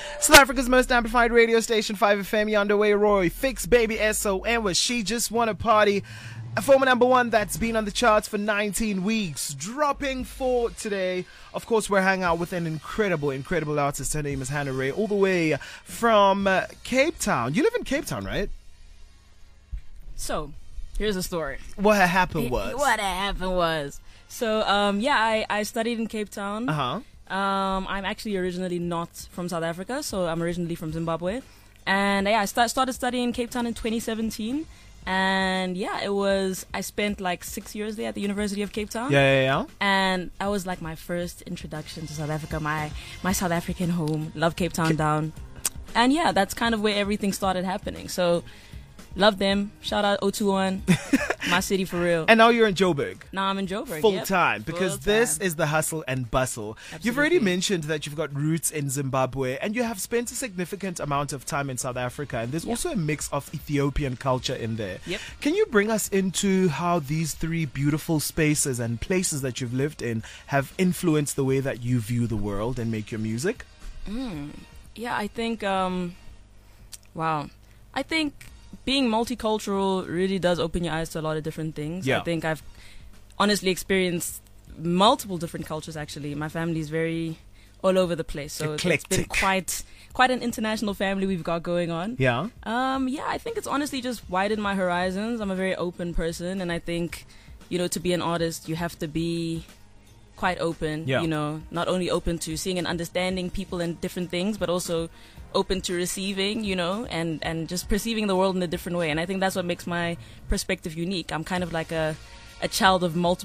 South Africa's most amplified radio station, 5FM, Underway Roy, Fix Baby SO, and was She Just Wanna Party. A former number one that's been on the charts for 19 weeks, dropping 4 today. Of course, we're hanging out with an incredible artist. Her name is Hannah Ray, all the way from Cape Town. You live in Cape Town, right? So, here's the story. What happened was? So, I studied in Cape Town. Uh-huh. I'm actually originally not from South Africa, so I'm originally from Zimbabwe. And I started studying in Cape Town in 2017. And I spent like 6 years there at the University of Cape Town. Yeah. And that was like my first introduction to South Africa, my South African home. Love Cape Town down. And that's kind of where everything started happening. So, love them. Shout out 021. My city for real. And now you're in Joburg. Now I'm in Joburg. Full time. Because this is the hustle and bustle. Absolutely. You've already mentioned that you've got roots in Zimbabwe and you have spent a significant amount of time in South Africa. And there's also a mix of Ethiopian culture in there. Yep. Can you bring us into how these 3 beautiful spaces and places that you've lived in have influenced the way that you view the world and make your music? Yeah, I think, I think being multicultural really does open your eyes to a lot of different things. Yeah. I think I've honestly experienced multiple different cultures, actually. My family is very all over the place. So eclectic. It's been quite an international family we've got going on. Yeah. I think it's honestly just widened my horizons. I'm a very open person, and I think, to be an artist, you have to be quite open. Yeah. Not only open to seeing and understanding people and different things, but also open to receiving, and just perceiving the world in a different way. And I think that's what makes my perspective unique. I'm kind of like a child of multiple